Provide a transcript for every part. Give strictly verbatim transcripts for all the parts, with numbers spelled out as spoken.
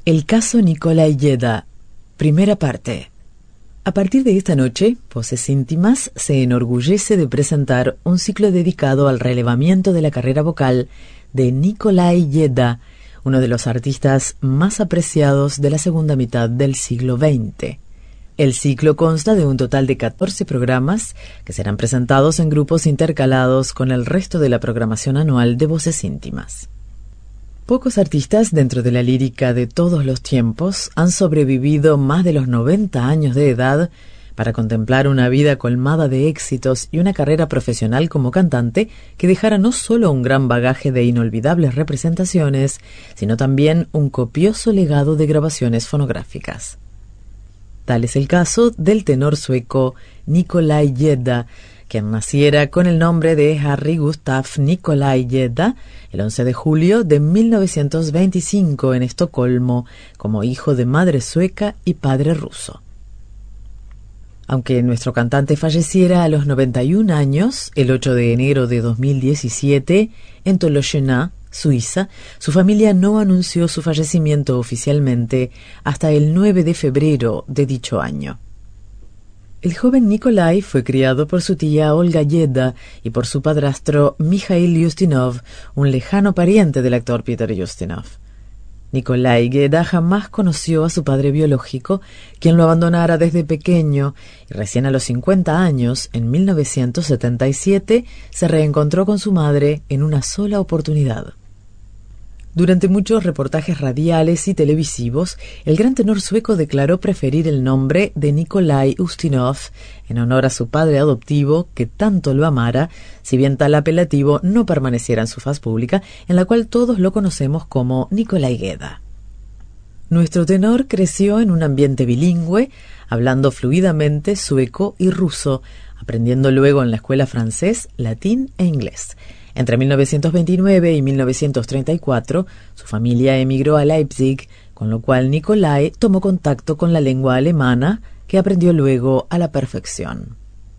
El caso Nikolai Yeda, primera parte. A partir de esta noche, Voces Íntimas se enorgullece de presentar un ciclo dedicado al relevamiento de la carrera vocal de Nikolai Yeda, uno de los artistas más apreciados de la segunda mitad del siglo veinte. El ciclo consta de un total de catorce programas que serán presentados en grupos intercalados con el resto de la programación anual de Voces Íntimas. Pocos artistas dentro de la lírica de todos los tiempos han sobrevivido más de los noventa años de edad para contemplar una vida colmada de éxitos y una carrera profesional como cantante que dejara no solo un gran bagaje de inolvidables representaciones, sino también un copioso legado de grabaciones fonográficas. Tal es el caso del tenor sueco Nikolai Yeda, quien naciera con el nombre de Harry Gustaf Nikolai Yeda el once de julio de mil novecientos veinticinco en Estocolmo, como hijo de madre sueca y padre ruso. Aunque nuestro cantante falleciera a los noventa y un años, el ocho de enero de dos mil diecisiete, en Tolochenaz, Suiza, su familia no anunció su fallecimiento oficialmente hasta el nueve de febrero de dicho año. El joven Nikolai fue criado por su tía Olga Yeda y por su padrastro Mikhail Ustinov, un lejano pariente del actor Peter Ustinov. Nikolai Yeda jamás conoció a su padre biológico, quien lo abandonara desde pequeño, y recién a los cincuenta años, en mil novecientos setenta y siete, se reencontró con su madre en una sola oportunidad. Durante muchos reportajes radiales y televisivos, el gran tenor sueco declaró preferir el nombre de Nikolai Ustinov en honor a su padre adoptivo, que tanto lo amara, si bien tal apelativo no permaneciera en su faz pública, en la cual todos lo conocemos como Nikolai Yeda. Nuestro tenor creció en un ambiente bilingüe, hablando fluidamente sueco y ruso, aprendiendo luego en la escuela francés, latín e inglés. Entre mil novecientos veintinueve y mil novecientos treinta y cuatro, su familia emigró a Leipzig, con lo cual Nikolai tomó contacto con la lengua alemana, que aprendió luego a la perfección.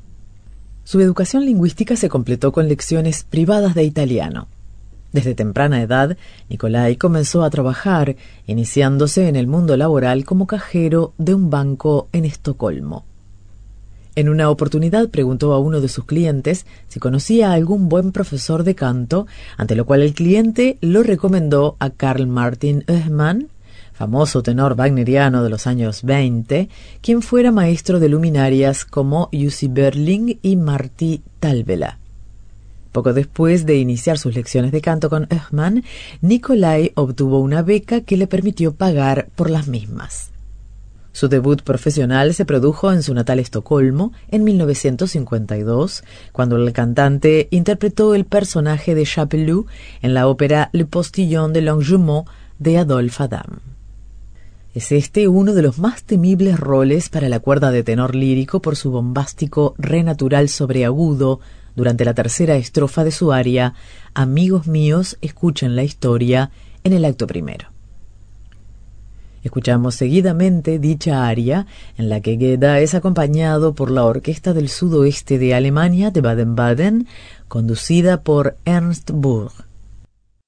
Su educación lingüística se completó con lecciones privadas de italiano. Desde temprana edad, Nikolai comenzó a trabajar, iniciándose en el mundo laboral como cajero de un banco en Estocolmo. En una oportunidad preguntó a uno de sus clientes si conocía a algún buen profesor de canto, ante lo cual el cliente lo recomendó a Carl Martin Öhman, famoso tenor wagneriano de los años veinte, quien fuera maestro de luminarias como Jussi Björling y Martti Talvela. Poco después de iniciar sus lecciones de canto con Öhman, Nikolai obtuvo una beca que le permitió pagar por las mismas. Su debut profesional se produjo en su natal Estocolmo en mil novecientos cincuenta y dos, cuando el cantante interpretó el personaje de Chapeloud en la ópera Le Postillon de Longjumeau de Adolphe Adam. Es este uno de los más temibles roles para la cuerda de tenor lírico por su bombástico re natural sobreagudo durante la tercera estrofa de su aria Amigos míos, escuchen la historia, en el acto primero. Escuchamos seguidamente dicha aria, en la que Yeda es acompañado por la Orquesta del Sudoeste de Alemania de Baden-Baden, conducida por Ernst Burg.